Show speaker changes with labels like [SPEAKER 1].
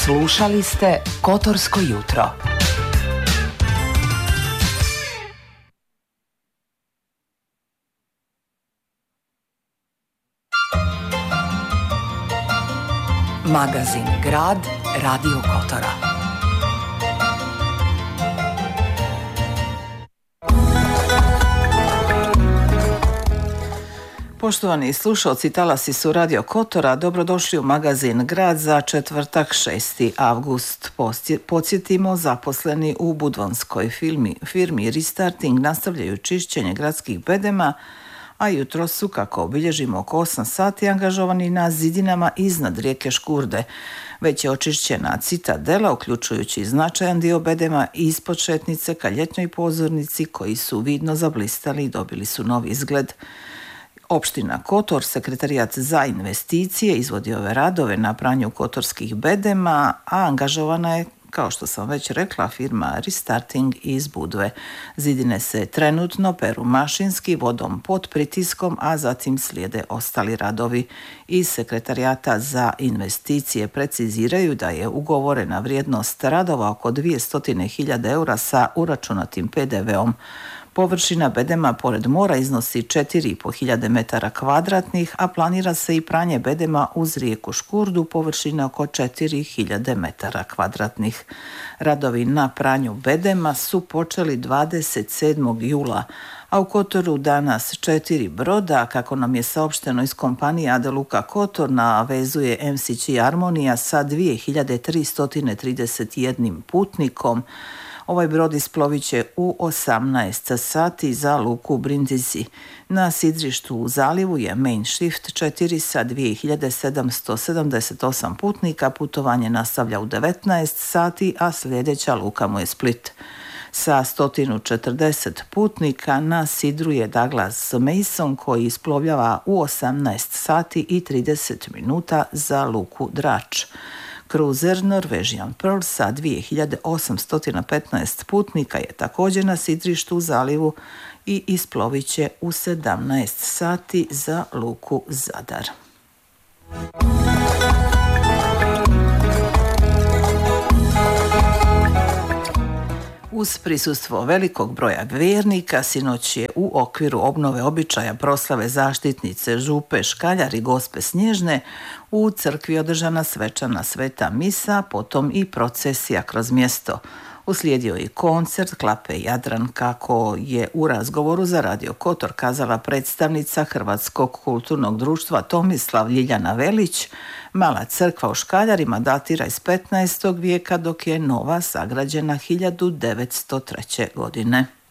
[SPEAKER 1] Slušali ste Kotorsko jutro. Magazin Grad Radio Kotora.
[SPEAKER 2] Poštovani slušalci Talasi su Radio Kotora, dobrodošli u magazin Grad za četvrtak 6. avgust. Podsjetimo, zaposleni u budvanskoj firmi Restarting nastavljaju čišćenje gradskih bedema, a jutro su, kako obilježimo, oko 8 sati angažovani na zidinama iznad rijeke Škurde. Već je očišćena citadela, uključujući značajan dio bedema ispod šetnice ka ljetnjoj pozornici, koji su vidno zablistali i dobili su novi izgled. Opština Kotor, sekretarijat za investicije, izvodi ove radove na pranju kotorskih bedema, a angažovana je, kao što sam već rekla, firma Restarting iz Budve. Zidine se trenutno peru mašinski, vodom pod pritiskom, a zatim slijede ostali radovi. Iz sekretarijata za investicije preciziraju da je ugovorena vrijednost radova oko 200.000 eura sa uračunatim PDV-om. Površina bedema pored mora iznosi 4.500 metara kvadratnih, a planira se i pranje bedema uz rijeku Škurdu površine oko 4.000 metara kvadratnih. Radovi na pranju bedema su počeli 27. jula, a u Kotoru danas 4 broda, kako nam je saopšteno iz kompanije AD Luka Kotor, navezuje MCG Harmonija sa 2331 putnikom. Ovaj brod isplovit će u 18 sati za luku Brindisi. Na sidrištu u zalivu je Main Shift 4 sa 2778 putnika. Putovanje nastavlja u 19 sati, a sljedeća luka mu je Split. Sa 140 putnika na sidru je Douglas Mason, koji isplovljava u 18 sati i 30 minuta za luku Drač. Cruiser Norwegian Pearl sa 2815 putnika je također na sidrištu u zalivu i isplovit će u 17 sati za luku Zadar. Uz prisustvo velikog broja vjernika, sinoć je u okviru obnove običaja proslave zaštitnice Župe Škaljar i Gospe Snježne u crkvi održana svečana sveta misa, potom i procesija kroz mjesto. Uslijedio je koncert Klape Jadran, kako je u razgovoru za Radio Kotor kazala predstavnica Hrvatskog kulturnog društva Tomislav Ljiljana Velić. Mala crkva u Škaljarima datira iz 15. vijeka, dok je nova sagrađena 1903. godine.